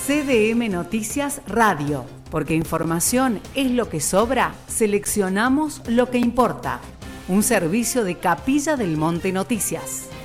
CDM Noticias Radio, porque información es lo que sobra, seleccionamos lo que importa. Un servicio de Capilla del Monte Noticias.